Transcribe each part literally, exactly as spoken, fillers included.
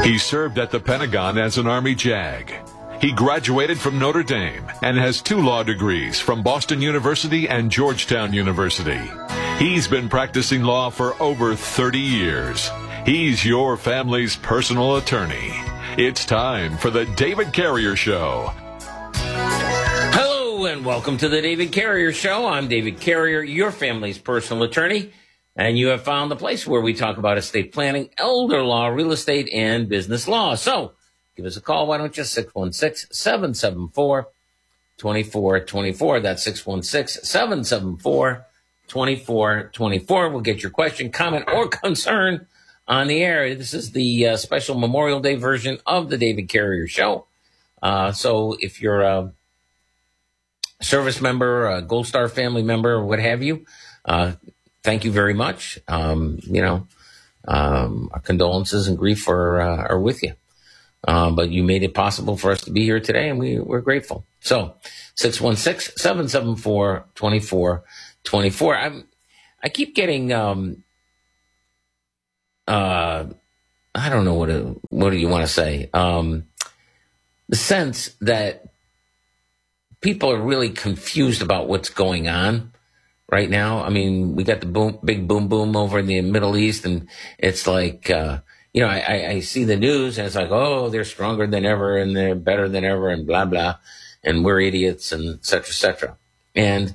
He served at the Pentagon as an Army JAG. He graduated from Notre Dame and has two law degrees from Boston University and Georgetown University. He's been practicing law for over thirty years. He's your family's personal attorney. It's time for the David Carrier Show. Hello and welcome to the David Carrier Show. I'm David Carrier, your family's personal attorney, and you have found the place where we talk about estate planning, elder law, real estate, and business law. So give us a call. Why don't you? six one six, seven seven four, two four two four. That's six one six, seven seven four, two four two four. We'll get your question, comment, or concern on the air. This is the uh, special Memorial Day version of the David Carrier Show. Uh, so if you're a service member, a Gold Star family member, or what have you, uh, thank you very much. Um, you know, um, our condolences and grief are, uh, are with you. Um, but you made it possible for us to be here today, and we, we're grateful. So, six one six, seven seven four, two four two four. I'm, I keep getting, um, uh, I don't know what, to, what do you want to say? Um, the sense that people are really confused about what's going on right now. I mean, we got the boom, big boom boom over in the Middle East, and it's like, uh, you know, I, I see the news and it's like, oh, they're stronger than ever and they're better than ever and blah, blah. And we're idiots and et cetera, et cetera. And,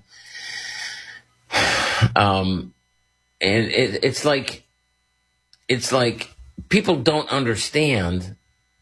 um, and it, it's like, it's like people don't understand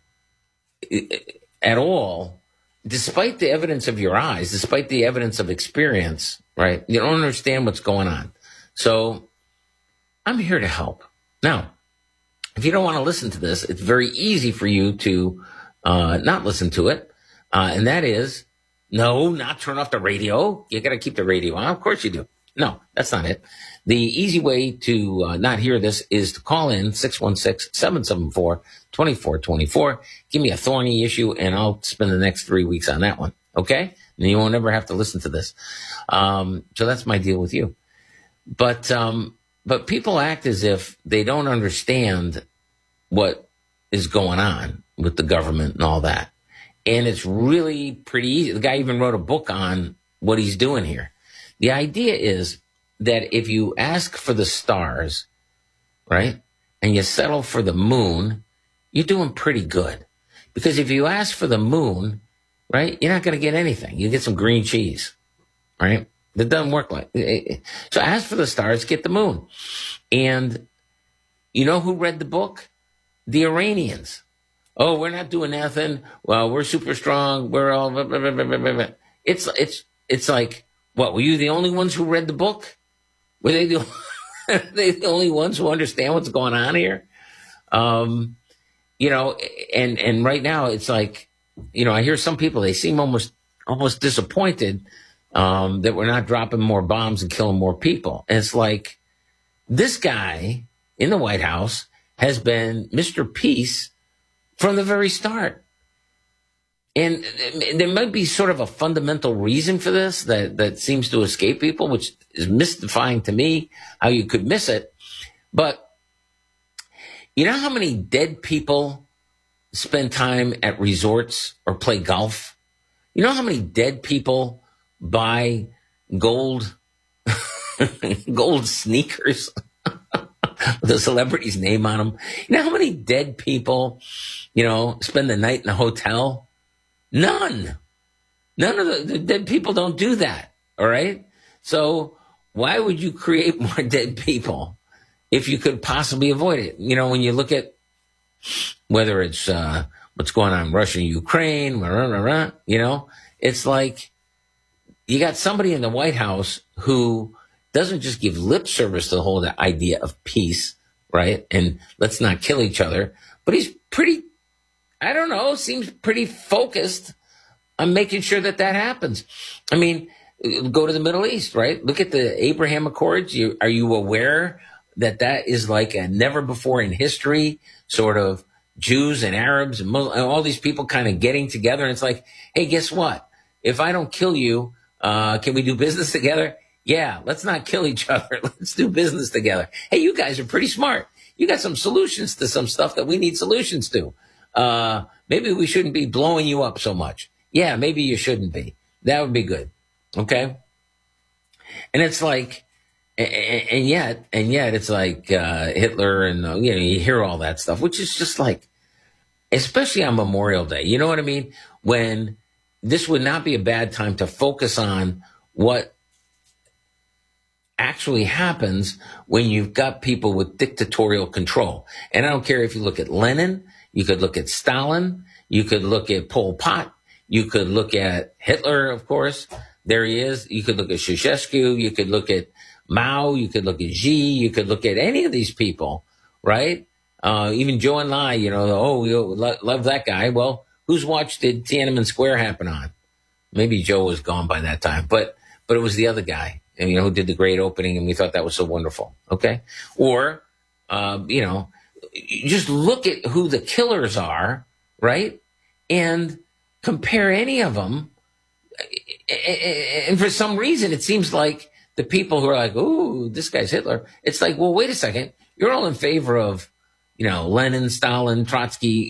at all, despite the evidence of your eyes, despite the evidence of experience, right? You don't understand what's going on. So I'm here to help. Now, if you don't want to listen to this, it's very easy for you to uh, not listen to it. Uh, and that is, no, not turn off the radio. You got to keep the radio on. Of course you do. No, that's not it. The easy way to uh, not hear this is to call in six one six, seven seven four, two four two four. Give me a thorny issue, and I'll spend the next three weeks on that one. Okay? And you won't ever have to listen to this. Um, so that's my deal with you. But um, but people act as if they don't understand what is going on with the government and all that. And it's really pretty easy. The guy even wrote a book on what he's doing here. The idea is that if you ask for the stars, right, and you settle for the moon, you're doing pretty good. Because if you ask for the moon, right, you're not going to get anything. You get some green cheese, right? That doesn't work like it. So ask for the stars, get the moon. And you know who read the book? The Iranians. Oh, we're not doing nothing. Well, we're super strong. We're all blah, blah, blah, blah, blah, blah. It's it's it's like, what, were you the only ones who read the book? Were they the, are they the only ones who understand what's going on here? Um, you know, and and right now it's like, you know, I hear some people, they seem almost almost disappointed um, that we're not dropping more bombs and killing more people. And it's like, this guy in the White House has been Mister Peace from the very start. And there might be sort of a fundamental reason for this that, that seems to escape people, which is mystifying to me how you could miss it. But you know how many dead people spend time at resorts or play golf? You know how many dead people buy gold, gold sneakers with a celebrity's name on them? You know how many dead people, you know, spend the night in a hotel? None. None of the, the dead people don't do that. All right. So why would you create more dead people if you could possibly avoid it? You know, when you look at whether it's uh, what's going on in Russia, Ukraine, rah, rah, rah, you know, it's like you got somebody in the White House who doesn't just give lip service to the whole idea of peace, right? And let's not kill each other, but he's pretty, I don't know, seems pretty focused on making sure that that happens. I mean, go to the Middle East, right? Look at the Abraham Accords. You, are you aware that that is like a never before in history sort of Jews and Arabs and, Muslims, and all these people kind of getting together? And it's like, hey, guess what? If I don't kill you, uh, can we do business together? Yeah, let's not kill each other. Let's do business together. Hey, you guys are pretty smart. You got some solutions to some stuff that we need solutions to. Uh, maybe we shouldn't be blowing you up so much. Yeah, maybe you shouldn't be. That would be good. Okay. And it's like, and yet, and yet it's like, uh, Hitler and, uh, you know, you hear all that stuff, which is just like, especially on Memorial Day. You know what I mean? When this would not be a bad time to focus on what actually happens when you've got people with dictatorial control. And I don't care if you look at Lenin, you could look at Stalin, you could look at Pol Pot, you could look at Hitler, of course. There he is. You could look at Ceausescu, you could look at Mao, you could look at Xi, you could look at any of these people, right? Uh, even Zhou Enlai, you know, oh, we lo- love that guy. Well, whose watch did Tiananmen Square happen on? Maybe Joe was gone by that time, but but it was the other guy, and you know, who did the great opening, and we thought that was so wonderful. Okay, or uh, you know, you just look at who the killers are, right, and compare any of them. And for some reason, it seems like the people who are like, "Ooh, this guy's Hitler." It's like, well, wait a second, you're all in favor of, you know, Lenin, Stalin, Trotsky,